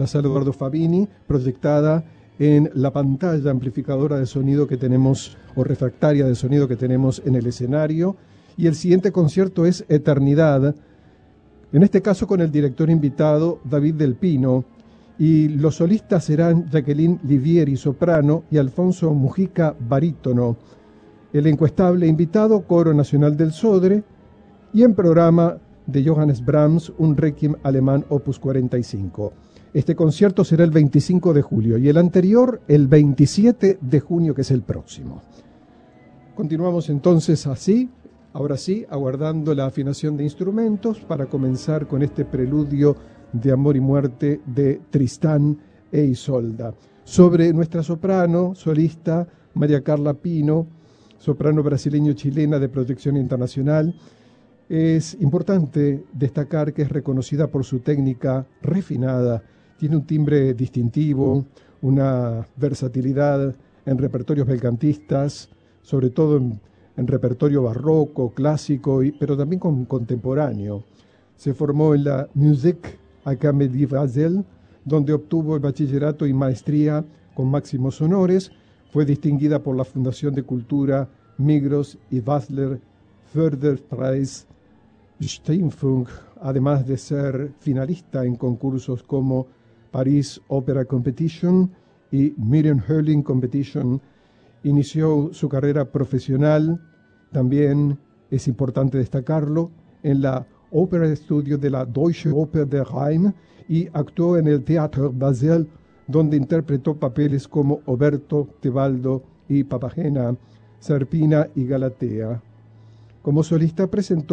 la sala Eduardo Fabini, proyectada en la pantalla amplificadora de sonido que tenemos, o refractaria de sonido que tenemos en el escenario. Y el siguiente concierto es Eternidad, en este caso con el director invitado David Del Pino, y los solistas serán Jacqueline Livieri, soprano, y Alfonso Mujica, barítono. El encuestable invitado, Coro Nacional del Sodre, y en programa de Johannes Brahms, un Requiem alemán opus 45. Este concierto será el 25 de julio y el anterior el 27 de junio, que es el próximo. Continuamos entonces así, ahora sí, aguardando la afinación de instrumentos para comenzar con este preludio de Amor y Muerte de Tristán e Isolda. Sobre nuestra soprano, solista María Carla Pino, soprano brasileño-chilena de proyección internacional. Es importante destacar que es reconocida por su técnica refinada, tiene un timbre distintivo, una versatilidad en repertorios belcantistas, sobre todo en repertorio barroco, clásico, pero también contemporáneo. Se formó en la Musique Académie Basel, donde obtuvo el bachillerato y maestría con máximos honores. Fue distinguida por la Fundación de Cultura Migros y Basler Förderpreis Stiftung, además de ser finalista en concursos como Paris Opera Competition y Miriam Hurling Competition. Inició su carrera profesional, también es importante destacarlo, en la Ópera Studio de la Deutsche Oper der Rhein y actuó en el Theater Basel, donde interpretó papeles como Oberto, Tebaldo y Papagena, Serpina y Galatea. Como solista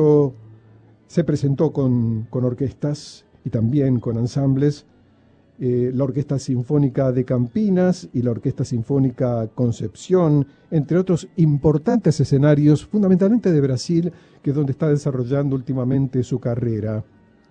se presentó con orquestas y también con ensambles, la Orquesta Sinfónica de Campinas y la Orquesta Sinfónica Concepción, entre otros importantes escenarios, fundamentalmente de Brasil, que es donde está desarrollando últimamente su carrera.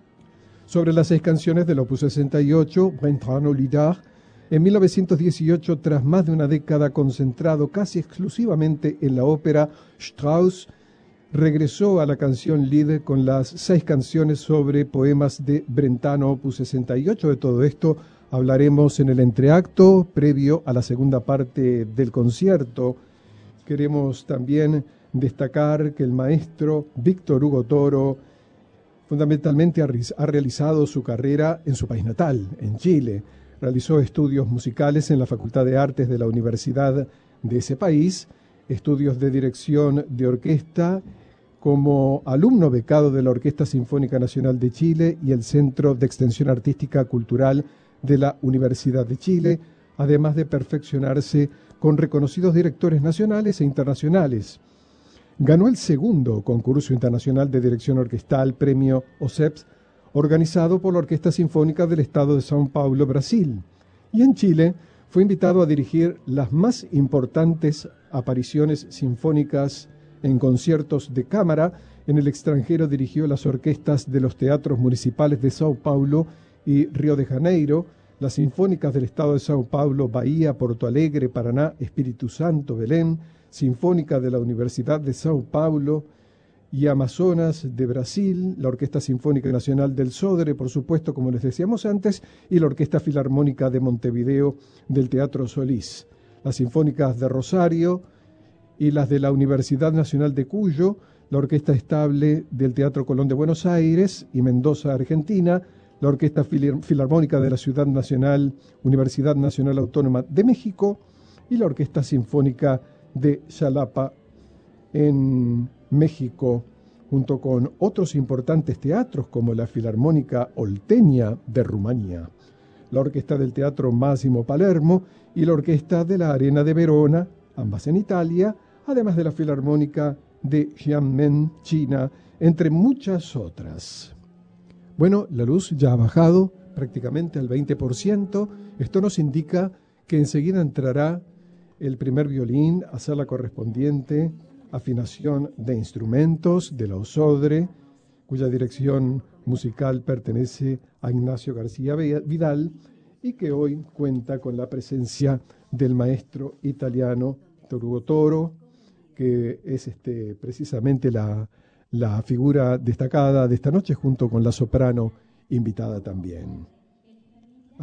Sobre las 6 canciones del Opus 68, Brentano Lidar, en 1918, tras más de una década concentrado casi exclusivamente en la ópera, Strauss regresó a la canción Lied con las 6 canciones sobre poemas de Brentano Opus 68. De todo esto hablaremos en el entreacto previo a la segunda parte del concierto. Queremos también destacar que el maestro Víctor Hugo Toro fundamentalmente ha realizado su carrera en su país natal, en Chile. Realizó estudios musicales en la Facultad de Artes de la Universidad de ese país, estudios de dirección de orquesta como alumno becado de la Orquesta Sinfónica Nacional de Chile y el Centro de Extensión Artística Cultural de la Universidad de Chile, además de perfeccionarse con reconocidos directores nacionales e internacionales. Ganó el segundo concurso internacional de dirección orquestal, premio OSEPS, organizado por la Orquesta Sinfónica del Estado de São Paulo, Brasil. Y en Chile fue invitado a dirigir las más importantes apariciones sinfónicas en conciertos de cámara. En el extranjero dirigió las orquestas de los teatros municipales de São Paulo y Río de Janeiro, las sinfónicas del Estado de São Paulo, Bahía, Porto Alegre, Paraná, Espíritu Santo, Belén, Sinfónica de la Universidad de São Paulo y Amazonas de Brasil, la Orquesta Sinfónica Nacional del Sodre, por supuesto, como les decíamos antes, y la Orquesta Filarmónica de Montevideo del Teatro Solís, las Sinfónicas de Rosario y las de la Universidad Nacional de Cuyo, la Orquesta Estable del Teatro Colón de Buenos Aires y Mendoza, Argentina, la Orquesta Filarmónica de la Ciudad Nacional, Universidad Nacional Autónoma de México y la Orquesta Sinfónica de Xalapa en México, junto con otros importantes teatros como la Filarmónica Oltenia de Rumanía, la Orquesta del Teatro Máximo Palermo y la Orquesta de la Arena de Verona, ambas en Italia, además de la Filarmónica de Xiamen, China, entre muchas otras. Bueno, la luz ya ha bajado prácticamente al 20%. Esto nos indica que enseguida entrará el primer violín a hacer la correspondiente afinación de instrumentos de la Osodre, cuya dirección musical pertenece a Ignacio García Vidal y que hoy cuenta con la presencia del maestro italiano Víctor Hugo Toro, que es precisamente la figura destacada de esta noche, junto con la soprano invitada también.